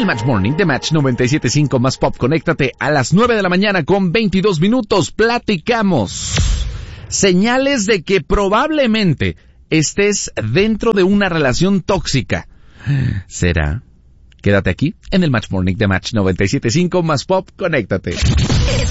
el Match Morning de Match 97.5 más Pop. Conéctate a las 9 de la mañana con 22 minutos. Platicamos. Señales de que probablemente estés dentro de una relación tóxica. ¿Será? Quédate aquí en el Match Morning de Match 97.5 más Pop. Conéctate.